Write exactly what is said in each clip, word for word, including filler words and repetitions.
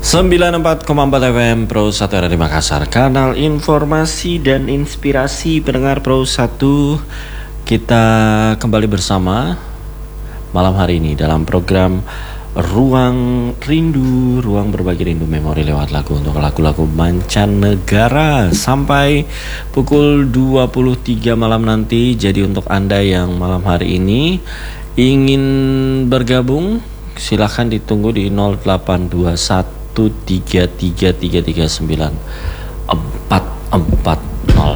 sembilan puluh empat koma empat F M Pro satu R R I Makassar, kanal informasi dan inspirasi pendengar Pro satu. Kita kembali bersama malam hari ini dalam program Ruang Rindu, ruang berbagi rindu memori lewat lagu untuk lagu-lagu mancanegara sampai pukul dua puluh tiga malam nanti. Jadi untuk Anda yang malam hari ini ingin bergabung, silahkan ditunggu di nol delapan dua satu tiga tiga tiga tiga sembilan empat empat nol.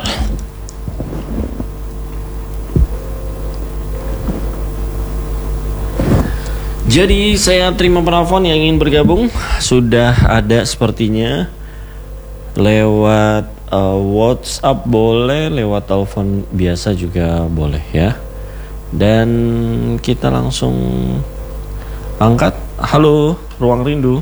Jadi saya terima penelpon yang ingin bergabung. Sudah ada sepertinya. Lewat uh, WhatsApp boleh, lewat telepon biasa juga boleh ya. Dan kita langsung angkat. Halo, Ruang Rindu.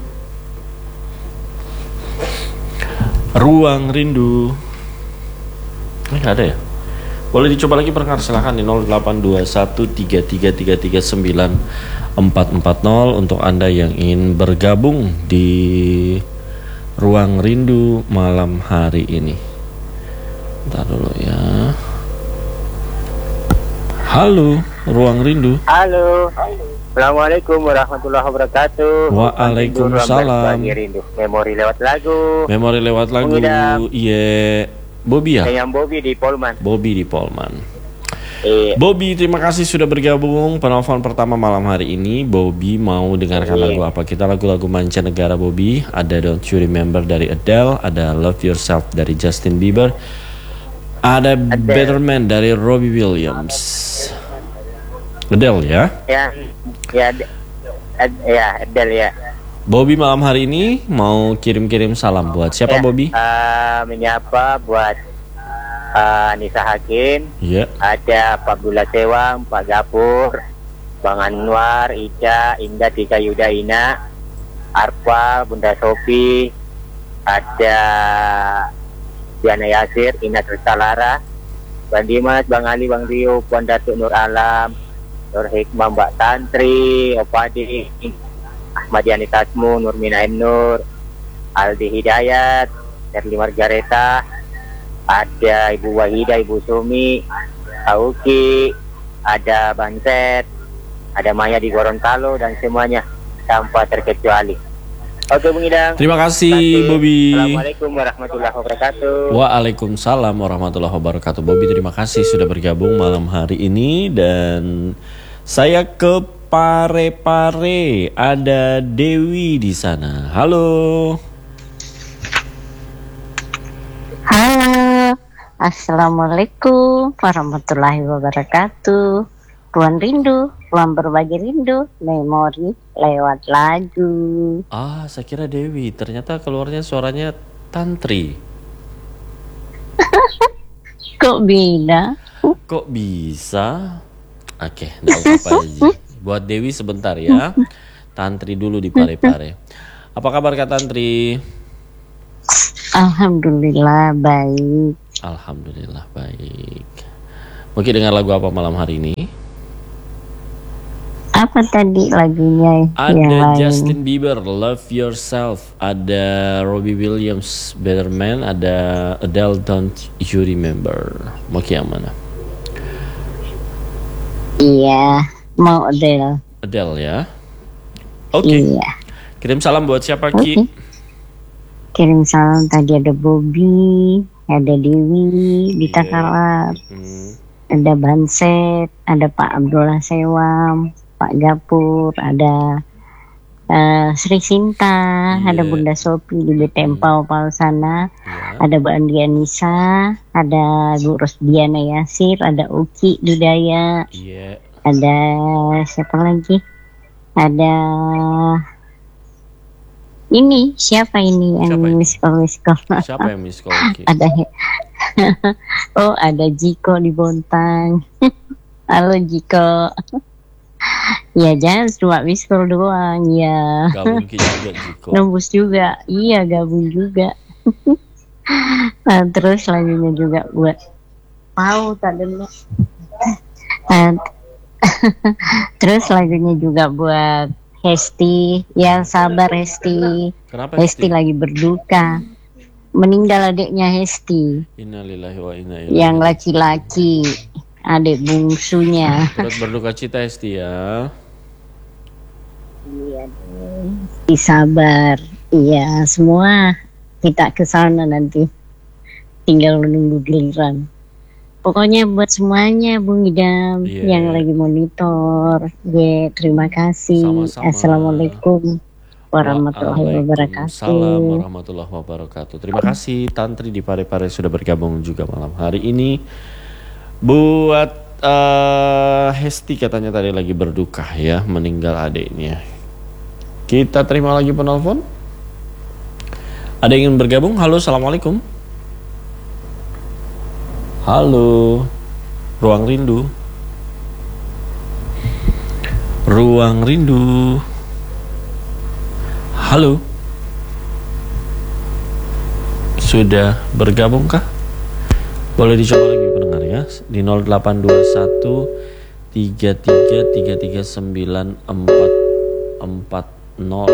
Ruang Rindu. Ini gak ada ya? Boleh dicoba lagi pendengar, silahkan di nol delapan dua satu tiga tiga tiga tiga sembilan empat empat nol untuk Anda yang ingin bergabung di Ruang Rindu malam hari ini. Bentar dulu ya. Halo, Ruang Rindu. Halo. Assalamualaikum warahmatullahi wabarakatuh. Waalaikumsalam. Memori lewat lagu. Memori lewat lagu. Iya. Bobby ya? Yang Bobby di Polman. Bobby di Polman. Iya. Bobby, terima kasih sudah bergabung. Penelpon pertama malam hari ini. Bobby mau dengarkan Iya. lagu apa? Kita lagu-lagu mancanegara Bobby. Ada Don't You Remember dari Adele, ada Love Yourself dari Justin Bieber, ada Adele. Better Man dari Robbie Williams. Adele ya? Ya, ya, Ad- ya, Adele ya. Bobby malam hari ini mau kirim-kirim salam buat siapa Ya, Bobby? eh, menyapa buat eh, Anissa Hakim, Iya. ada Pak Abdullah Sewang, Pak Gapur, Bang Anwar, Ica, Indah, Tika Yudaina, Arfa, Bunda Sofi, ada Diana Yasir, Ina Tersalara, Bang Dimas, Bang Ali, Bang Rio, Puan Datuk Nur Alam, Nur Hikmah, Mbak Tantri, Opadi, Ahmad Yani Tasmu, Nurmina M. Nur, Aldi Hidayat, Erli Margareta, ada Ibu Wahida, Ibu Sumi, Auki, ada Banset, ada Maya di Gorontalo, dan semuanya tanpa terkecuali. Oke Bung Idang. Terima kasih Bobby. Assalamualaikum warahmatullahi wabarakatuh. Waalaikumsalam warahmatullahi wabarakatuh. Bobby, terima kasih sudah bergabung malam hari ini. Dan saya ke Pare-Pare, ada Dewi di sana. Halo. Halo, assalamualaikum warahmatullahi wabarakatuh. Ruang Rindu, ruang berbagi rindu, memori lewat lagu. Ah, saya kira Dewi. Ternyata keluarnya suaranya Tantri. Kok beda? Kok bisa? Oke, enggak apa-apa aja. Buat Dewi sebentar ya. Tantri dulu di Pare-Pare. Apa kabar Kak Tantri? Alhamdulillah baik. Alhamdulillah baik. Mungkin dengar lagu apa malam hari ini? Apa tadi lagunya yang Ada lain? Justin Bieber, Love Yourself. Ada Robbie Williams, Better Man. Ada Adele, Don't You Remember. Mau yang mana? Iya, mau Adele. Adele ya. Oke. Iya. Kirim salam buat siapa Oke. Ki? Kirim salam tadi ada Bobby, ada Dewi di Iya. Takalar, Hmm. ada Banset, ada Pak Abdullah Sewam, Pak Gapur, ada eh, Sri Sinta, Iya. ada Bunda Sopi di B T M Pau Pau sana, Ya. ada Bu Andi Anissa, ada Bu Rosdiana Yasir, ada Uki Dudaya, Iya. ada siapa lagi? Ada ini siapa ini yang Siapa ini? miss call miss call? Siapa yang miss call Ki? Ada oh ada Jiko di Bontang. Halo Jiko. Ya jangan cuma miss call doang ya. Gabung Ki juga Jiko. Nembus juga. Iya gabung juga. Nah, terus lagunya juga buat mau tak dulu. Nah, terus lagunya juga buat Hesti, ya sabar Hesti. Kenapa Hesti Hesti? lagi berduka. Meninggal adiknya Hesti. Innalillahi wa inna ilaihi Yang raji'un. laki-laki, adik bungsunya. Turut berduka cita Hesti ya. Iya, Hesti sabar. Iya, semua kita ke sana nanti. Tinggal menunggu giliran. Pokoknya buat semuanya Bung Idam Iya. yang lagi monitor. Ya, terima kasih. Sama-sama. Assalamualaikum warahmatullahi wabarakatuh. Waalaikumsalam warahmatullahi wabarakatuh. Terima kasih Tantri di Parepare sudah bergabung juga malam hari ini. Buat uh, Hesti katanya tadi lagi berduka ya, meninggal adiknya. Kita terima lagi penelpon. Ada yang ingin bergabung? Halo, assalamualaikum. Halo, Ruang Rindu. Ruang Rindu. Halo. Sudah bergabungkah? Boleh dicoba lagi pendengar ya. Di nol delapan dua satu tiga tiga tiga tiga sembilan empat empat nol.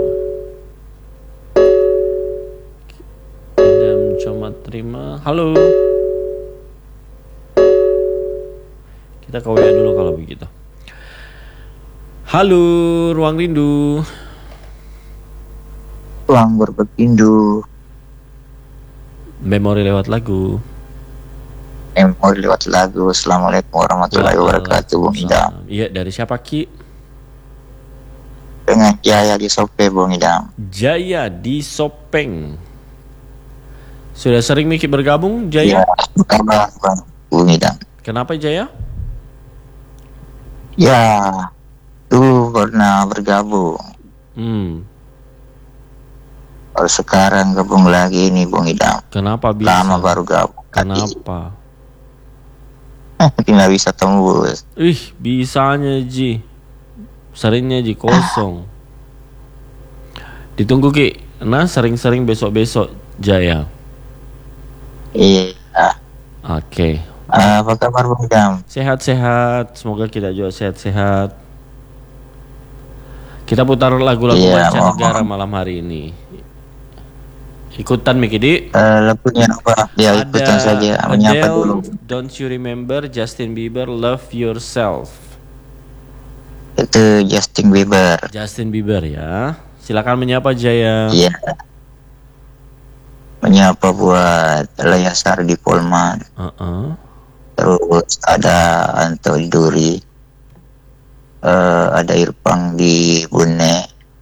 Idam cuma terima. Halo. Kita ke W A dulu kalau begitu. Halo, Ruang Rindu. Ruang berpindu. Memori lewat lagu. Memori lewat lagu. Assalamualaikum warahmatullahi wabarakatuh, Bung Idam. Iya, dari siapa Ki? Dengan Jaya di Sope, Bung Idam. Jaya di Sopeng. Sudah sering Miki bergabung, Ya, Jaya? kabar Bung Idam. Kenapa Jaya? Ya, tuh pernah bergabung. Hmm, Baru sekarang gabung lagi nih, Bung Idam. kenapa bisa? Lama baru gabung. Kenapa? Tidak bisa tembus. Ih, bisanya Ji. Seringnya Ji kosong. Ditunggu Ki. Nah, sering-sering besok-besok Jaya. Iya. Oke. Apa kabar, Bung Idam? Sehat-sehat. Semoga kita juga sehat-sehat. Kita putar lagu-lagu Iya, mancanegara mohon. malam hari ini. Ikutan Miki Di. Eh, lagunya apa? Ya, ikutan saja. Menyapa dulu. Don't You Remember, Justin Bieber, Love Yourself. Itu Justin Bieber. Justin Bieber ya. Silakan menyapa Jaya. Iya. Menyapa buat Layasar di Polman. Uh-uh. Terus ada Anto di Duri. Eh, ada Irfang di Bune.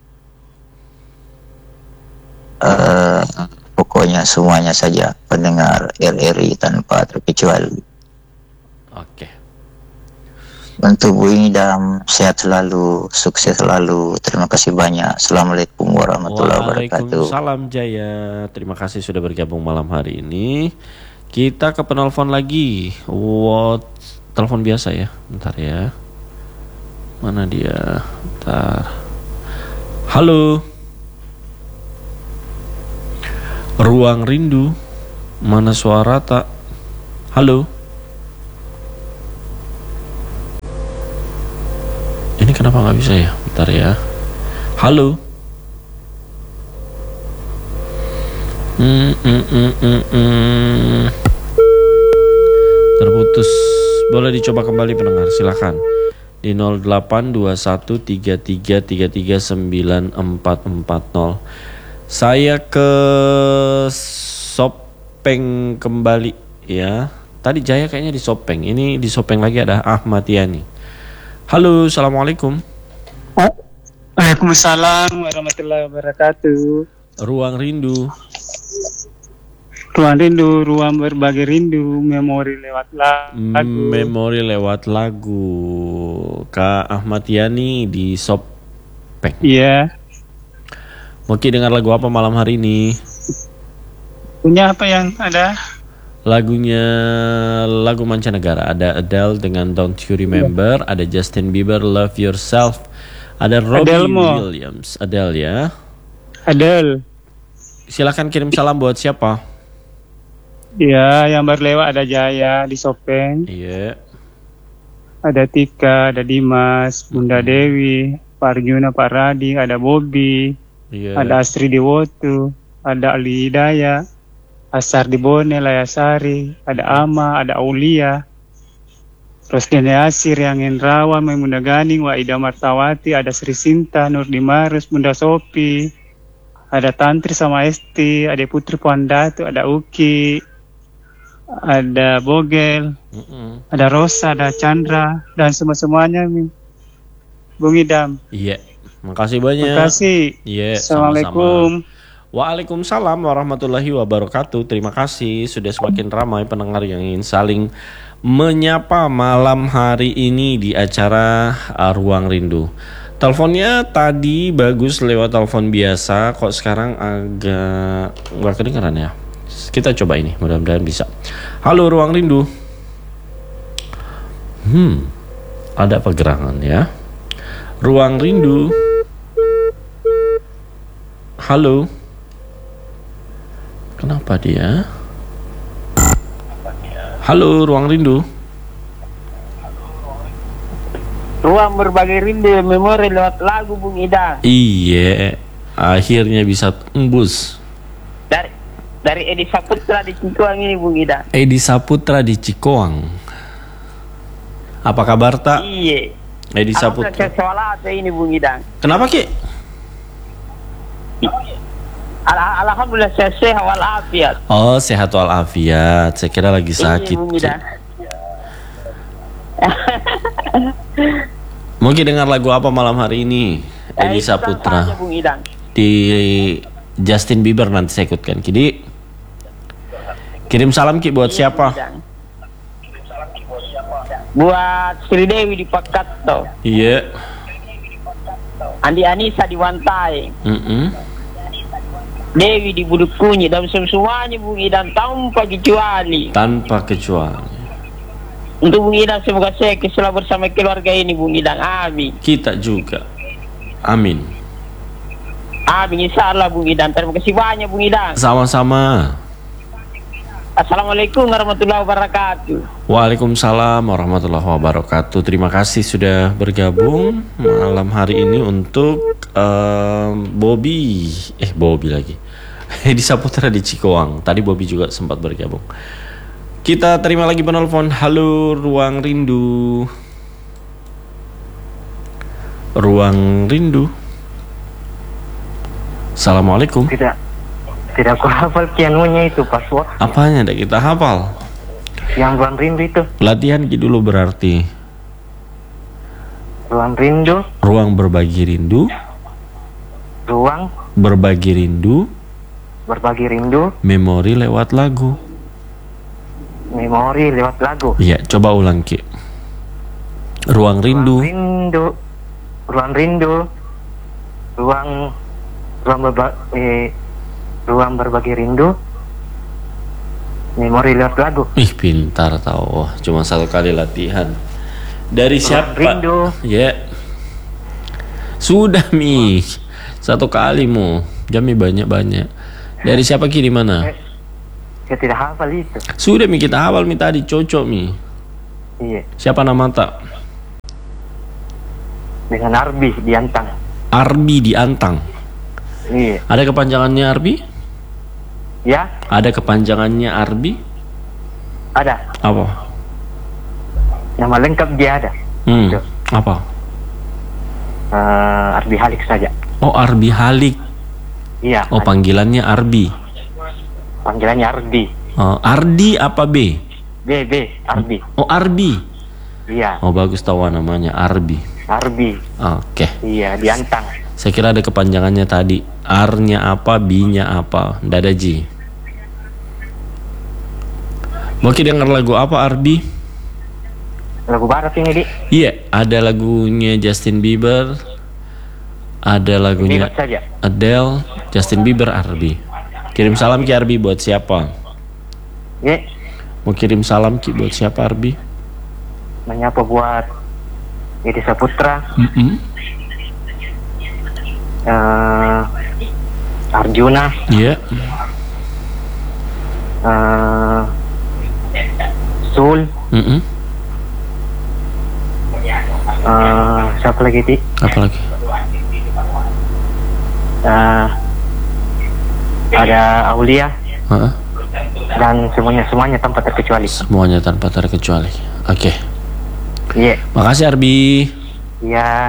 Eh, pokoknya semuanya saja pendengar R R I tanpa terkecuali. Oke. Untuk Bu Idam sehat selalu, sukses selalu. Terima kasih banyak. Assalamualaikum warahmatullahi wabarakatuh. Waalaikumsalam Jaya. Terima kasih sudah bergabung malam hari ini. Kita ke penelpon lagi. What? Telepon biasa ya. Bentar ya. Mana dia? Bentar. Halo. Ruang Rindu. Mana suara tak? Halo. Ini kenapa nggak bisa ya? Bentar ya. Halo. Hmm, hmm, hmm, hmm, hmm. Terputus. Boleh dicoba kembali pendengar, silakan. Di nol delapan dua satu tiga tiga tiga tiga sembilan empat empat nol. Saya ke Sopeng kembali ya. Tadi Jaya kayaknya di Sopeng. Ini di Sopeng lagi ada Ahmad Yani. Halo, assalamualaikum. Waalaikumsalam warahmatullahi wabarakatuh. Ruang Rindu. Ruang rindu, ruang berbagi rindu, memori lewat lagu. Memori lewat lagu. Kak Ahmad Yani di Sopeng. Iya. Mungkin dengar lagu apa malam hari ini? Punya apa yang ada? Lagunya lagu mancanegara. Ada Adele dengan Don't You Remember, ada Justin Bieber Love Yourself, ada Robbie Adele mo. Williams. Adele ya. Adele. Silakan kirim salam buat siapa? Iya, yang baru lewat ada Jaya di Sopeng, Iya. ada Tika, ada Dimas, Bunda Dewi, Pak Arjuna, Pak Radi, ada Bobby, Iya. ada Astri Dewoto, ada Ali Hidayah, Asar Dibone, Layasari, ada Ama, ada Aulia, Rosdene Asir, yang Hendrawan, Maimuna Ganing, Waida Martawati, ada Sri Sinta, Nurdi Marus, Bunda Sopi, ada Tantri sama Esti, ada Putri Puandatu, ada Uki, ada Bogel, Mm-mm. ada Rosa, ada Chandra, dan semua-semuanya, Bung Idam. Iya. Makasih banyak. Terima kasih. Iya. Assalamualaikum. Sama-sama. Waalaikumsalam warahmatullahi wabarakatuh. Terima kasih sudah semakin ramai pendengar yang ingin saling menyapa malam hari ini di acara uh, Ruang Rindu. Teleponnya tadi bagus lewat telepon biasa, kok sekarang agak nggak kedengeran ya. Kita coba ini, mudah-mudahan bisa. Halo Ruang Rindu. Hmm, ada pergerangan ya. Ruang Rindu. Halo. Kenapa dia? Halo Ruang Rindu. Ruang berbagi rindu memori lewat lagu Bung Ida. Iya, akhirnya bisa tembus. Dari dari Edi Saputra di Cikoang ini Bung Ida. Edi Saputra di Cikoang. Apa kabar tak? Iya. Edi Saputra. Alhamdulillah ini Bung Ida. Kenapa Ki? Al- Alhamdulillah saya sehat walafiat. Oh, sehat walafiat. Saya kira lagi sakit. Iya, Bung Ida. Mungkin dengar lagu apa malam hari ini? Edi Eh, Saputra. saja, Bung Ida. Di Justin Bieber nanti saya ikutkan. Jadi kirim salam Ki buat Iya, siapa? Bung Ida. Buat Sri Dewi di Pakato, Iya. Andi Anissa di Wantai, Mm-mm. Dewi di Buduk Kunyi, dan semuanya Bung Ida tanpa kecuali. Tanpa kecuali. Untuk Bung Ida semoga saya selalu bersama keluarga ini Bung Ida. Amin. Kita juga. Amin. Amin insya Allah Bung Ida. Terima kasih banyak Bung Ida. Sama-sama. Assalamualaikum warahmatullahi wabarakatuh. Waalaikumsalam warahmatullahi wabarakatuh. Terima kasih sudah bergabung malam hari ini untuk um, Bobby. Eh Bobby lagi. Edi Saputra di Cikoang. Tadi Bobby juga sempat bergabung. Kita terima lagi penelpon. Halo Ruang Rindu. Ruang Rindu. Assalamualaikum. Tidak, tidak aku hafal pianonya itu password. Apanya dah kita hafal? Yang Ruang Rindu itu. Latihan gitu dulu berarti. Ruang Rindu. Ruang berbagi rindu. Ruang Berbagi rindu. berbagi rindu. Memori lewat lagu. Memori lewat lagu. Iya, coba ulang Ki. Ruang rindu. Ruang rindu. Ruang rindu. Ruang ruang berbagi eh, ruang berbagi rindu. Memori lewat lagu. Ih, pintar tau. Wah, cuma satu kali latihan. Dari siapa? Rindu. Ya. Sudah Mi. Satu kali mu. Jami banyak-banyak. Dari siapa Ki di mana? Eh, saya tidak hafal itu. Sudah Mi, kita hafal Mi tadi, cocok Mi. Iya. Siapa nama tak? Dengan Arbi di Antang. Arbi di Antang. Iya. Ada kepanjangannya Arbi? Ya, Ada kepanjangannya Arbi? ada. Apa? Nama lengkap dia ada. Hmm. Itu. Apa? Eh, Arbi Halik saja. Oh, Arbi Halik. Iya. Oh, panggilannya Arbi. Panggilannya Arbi. Oh, Ardi apa B? B B Arbi. Oh, Arbi. Iya. Oh, bagus tahu namanya Arbi. Arbi. Oke. Iya, di Antang. Saya kira ada kepanjangannya tadi. R-nya apa, B-nya apa. Nggak ada J. Mau kita denger lagu apa, Arbi? Lagu barat ini, Di. Iya, ada lagunya Justin Bieber. Ada lagunya Bebas saja. Adele, Justin Bieber, Arbi. Kirim salam Ki Arbi buat siapa? Ya, Mau kirim salam Ki buat siapa Arbi? menyapa buat Edi Saputra, Mm-mm. eh, Arjuna, Iya. eh, Sul, Mm-mm. eh, siapa lagi, Di? Apa lagi? uh, ada Aulia. Hah? Dan semuanya semuanya tanpa terkecuali. Semuanya tanpa terkecuali. Oke. Okay. Iya. Yeah. Makasih Arbi. Iya. Yeah.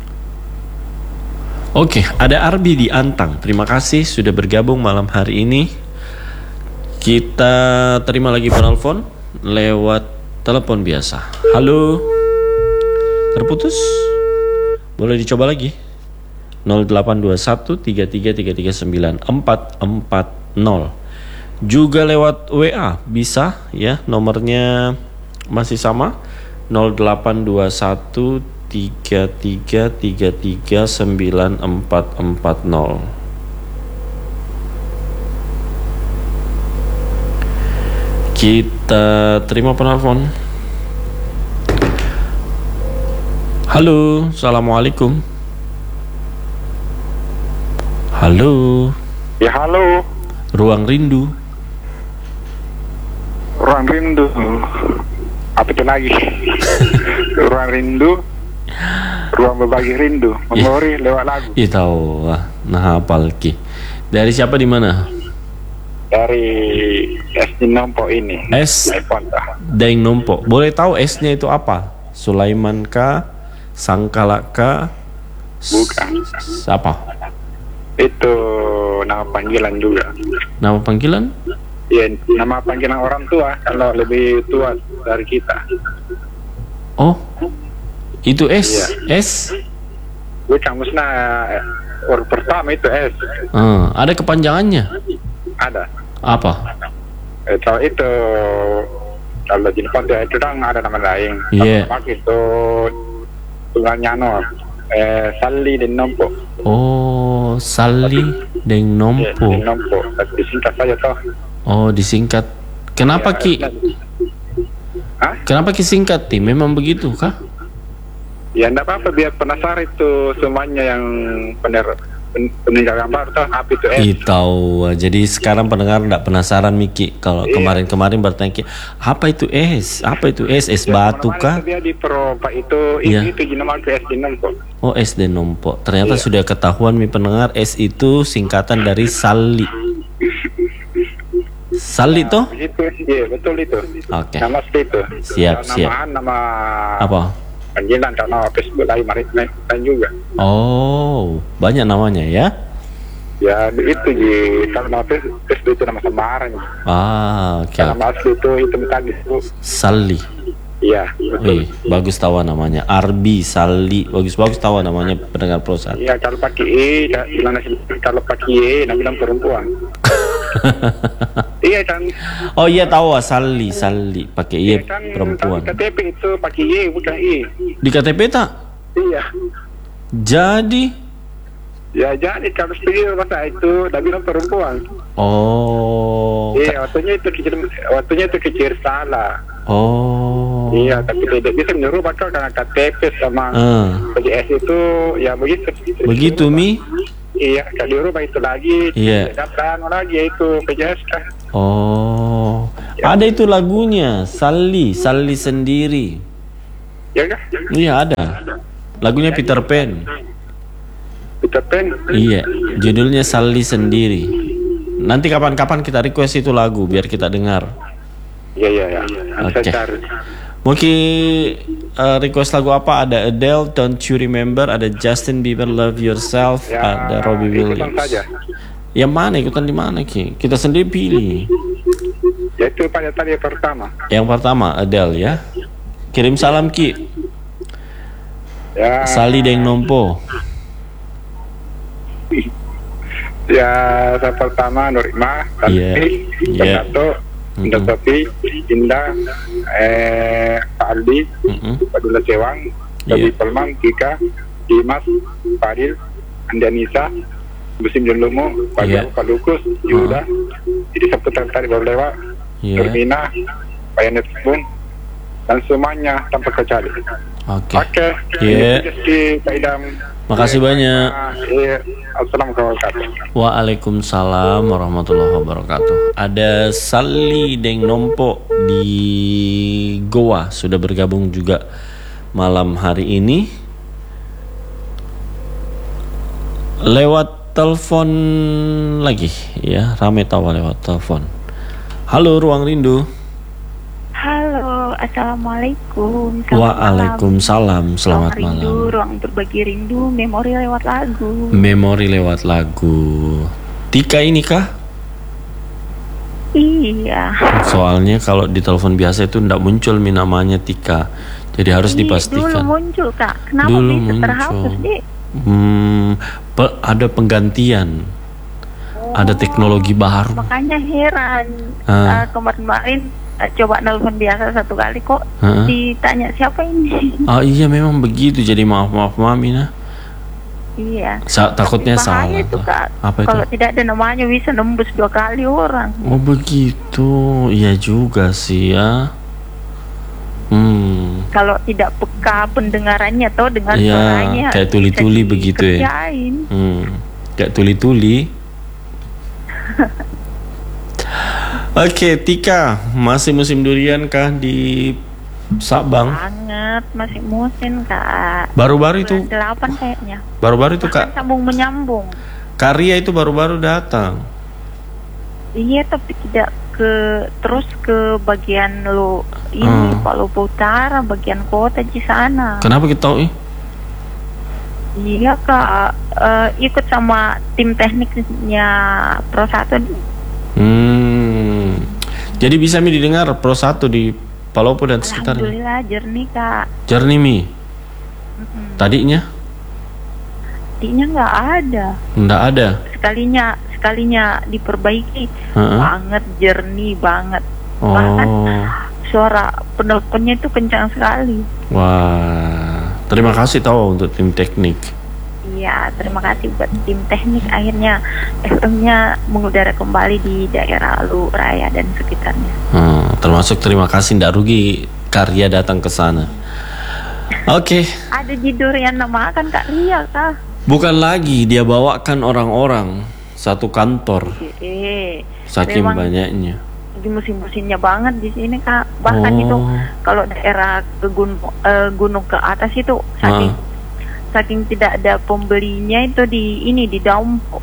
Oke, okay, ada Arbi di Antang. Terima kasih sudah bergabung malam hari ini. Kita terima lagi penelpon lewat telepon biasa. Halo. Terputus? Boleh dicoba lagi. nol delapan dua satu tiga tiga tiga tiga sembilan empat empat nol. Juga lewat W A bisa ya, nomornya masih sama nol delapan dua satu tiga tiga tiga tiga sembilan empat empat nol. Kita terima penelpon. Halo, assalamualaikum. Halo. Ya halo. Ruang Rindu. Ruang Rindu. Apa itu lagi? Ruang Rindu. Ruang berbagi rindu. Memori lewat lagu. Iya tahu. Nah hafal ki. Dari siapa di mana? Dari S di Nompo ini. S Deng Nompo. Boleh tahu S-nya itu apa? Sulaiman kah? Sangkala kah? Bukan. Siapa? Itu nama panggilan juga. Nama panggilan? Iya, nama panggilan orang tua kalau lebih tua dari kita. Oh, itu S? Iya. S? Bukan, maksudnya orang pertama itu S. Hmm, ada kepanjangannya? Ada. Apa? Eh, kalau itu kalau di depan itu kan ada nama lain. Iya. Yeah. Itu tunggalnya no. Eh, Sali dan Nompo. Oh, Sali dan Nompo. Ya, Nompo. Disingkat saja toh. Oh, disingkat. Kenapa ya, Ki? Hah? Kenapa Ki singkat Ti? Memang begitu kah? Ya enggak apa-apa, biar penasaran itu semuanya yang benar peninggal gambar toh apa itu S. Ih, tahu. Jadi sekarang pendengar enggak penasaran Miki kalau iya. Kemarin-kemarin bertanya apa itu S? Apa itu S? S ya, batu kah? Dia di Peropa itu ya. itu itu nama S di Nompo. Oh, S di Nompo. Ternyata iya. Sudah ketahuan mi pendengar, S itu singkatan dari Sali. Sali nah, toh? Begitu, iya betul itu. Oke. Okay. Nama itu. Siap, nama, siap. Nama apa? Panggilan karena Facebook lain lain juga. Oh, banyak namanya ya? Ya itu di kalau nama Facebook itu nama samaran. Ah, oke. Okay. Nama asli itu itu tadi itu. Sali. Iya. Wih, bagus tahu namanya. Arbi, Sali, bagus-bagus tahu namanya pendengar perusahaan. Iya, kalau pakai E, bilang kalau pakai E, nak bilang perempuan. Iya kan. Oh iya tahu Sali, Sali pakai E iya, kan, perempuan. Di K T P itu pakai E bukan E. Di K T P tak? Iya. Jadi? Ya jadi kalau setuju masa itu dah bilang perempuan. Oh. Iya, waktunya itu kecil, waktunya itu kecil salah. Oh. Iya, tapi tidak bisa menyuruh bakal karena K T P sama uh. P J S itu ya begitu. Begitu Mi? Iya, kalau dirubah itu lagi, iya. Datang lagi itu P J S kan. Oh, ya. Ada itu lagunya, Sali, Sali sendiri. Ya kan? Iya ada. Lagunya Peter Pan. Peter Pan. Iya, judulnya Sali sendiri. Nanti kapan-kapan kita request itu lagu biar kita dengar. Iya iya iya. Oke. Okay. Mungkin uh, request lagu apa? Ada Adele, Don't You Remember, ada Justin Bieber, Love Yourself, ya, ada Robbie Williams. Saja. Yang mana? Ikutan di mana Ki? Kita sendiri pilih. Ya itu pada tadi yang pertama. Yang pertama Adele ya. Kirim salam Ki. Ya. Sali Deng Nompo. Ya, yang pertama Nurima, Tanti, yeah. Tato, Indah mm-hmm. Sofi, Indah, eh, Pak Aldi, mm-hmm. Pak Dula Cewang, Babi yeah. Pelman, Kika, Dimas, Fadil, Andianisa, Musim Jolungu, Pak yeah. Pak Lukus, Yuda, jadi seputar tadi baru lewat, yeah. Nurmina, Pak Yanet pun, dan semuanya tanpa kecuali. Oke. Oke. Iya. Makasih ya, banyak. Iya. Assalamualaikum warahmatullahi wabarakatuh. Waalaikumsalam warahmatullahi wabarakatuh. Ada Sali Deng Nompo di Goa sudah bergabung juga malam hari ini lewat telepon lagi ya, rame tawa lewat telepon. Halo Ruang Rindu. Halo, assalamualaikum. Waalaikumsalam, selamat malam. Rindu, malam. Ruang berbagi rindu, memori lewat lagu. Memori lewat lagu. Tika ini kah? Iya. Soalnya kalau di telepon biasa itu tidak muncul mi namanya Tika. Jadi harus Iyi, dipastikan. Dulu muncul kak. Kenapa Dulu bisa muncul. terhapus deh? Hmm, pe- ada penggantian. Oh, ada teknologi baru. Makanya heran. Ah. Uh, kemarin-kemarin uh, coba nelpon biasa satu kali kok Ah. ditanya siapa ini. Oh iya memang begitu. Jadi maaf maaf mami nah. Iya. Sa- takutnya Tapi bahaya salah. itu, Kak. Apa itu? Kalau tidak ada namanya bisa nembus dua kali orang. Oh begitu, iya juga sih ya. Hmm. Kalau tidak peka pendengarannya atau dengan Iya, suaranya. kayak tuli-tuli bisa begitu ya. dikerjain. Hmm. Kayak tuli-tuli. Oke, Tika, masih musim durian kah di Sabang? Banget, masih musim kak. Baru-baru itu. Bulan delapan kayaknya. Baru-baru itu kak. Sambung menyambung. Karya itu baru-baru datang. Iya, tapi tidak ke terus ke bagian lo ini Hmm. Palupu Utara, bagian kota di sana. Kenapa kita tahu? Eh? Iya kak, eh, ikut sama tim tekniknya Pro satu. Hmm. Jadi bisa mi didengar Pro satu di Palopo dan sekitarnya. Alhamdulillah jernih kak. Jernih mi. Mm-mm. Tadinya? Tadinya nggak ada. Nggak ada. Sekalinya sekalinya diperbaiki, Uh-uh. banget jernih banget. Oh. Bahkan suara penelponnya itu kencang sekali. Wah. Terima kasih tahu untuk tim teknik. Iya, terima kasih buat tim teknik. Akhirnya F M-nya mengudara kembali di daerah Lu Raya dan sekitarnya. Hmm, termasuk terima kasih ndak rugi Karya datang ke sana. Oke. Okay. Ada di durian nama kan Kak Ria kah? Bukan lagi, dia bawakan orang-orang satu kantor. Eh, Saking memang banyaknya. di musim-musimnya banget di sini Kak. Bahkan Oh. itu kalau daerah ke gunung, eh, gunung ke atas itu saking Ah. saking tidak ada pembelinya itu di ini di Dampo.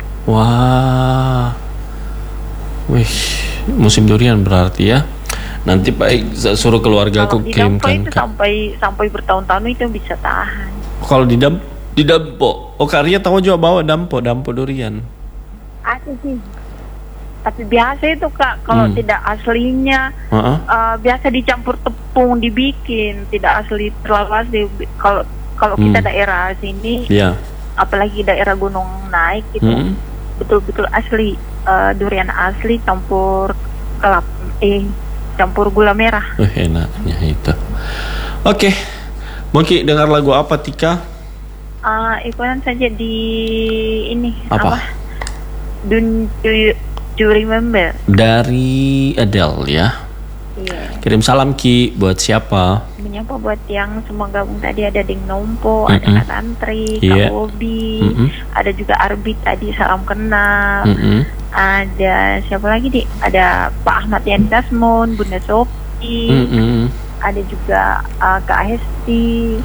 Wah. Wih, musim durian berarti ya. Nanti baik suruh keluargaku Kalau di Dampo kirimkan. itu sampai sampai bertahun-tahun itu bisa tahan. Kalau di dam di Dampo, oh Karya tahu juga bawa Dampo, Dampo durian. Ada sih. Tapi biasa itu Kak, kalau Hmm. tidak aslinya Uh-uh. uh, biasa dicampur tepung dibikin, tidak asli terlalu asli. Kalau kalau kita Hmm. daerah sini, Iya. apalagi daerah gunung naik itu Hmm. betul-betul asli, uh, durian asli campur kelap eh campur gula merah. Uh, enaknya itu. Oke. Mau Ki dengar lagu apa Tika? Uh, ikutan saja di ini Apa? apa? Don't you, you remember? Dari Adele ya. Iya. Kirim salam Ki buat siapa? Menyapa buat yang semua gabung tadi, ada Ding Nompo, Mm-mm. ada Kak Tantri, Iya. Kak Bobi, Mm-mm. ada juga Arbi tadi salam kenal, Mm-mm. ada siapa lagi di? Ada Pak Ahmad Yani Dasmon, Bunda Sopi, Mm-mm. ada juga uh, Kak Hesti,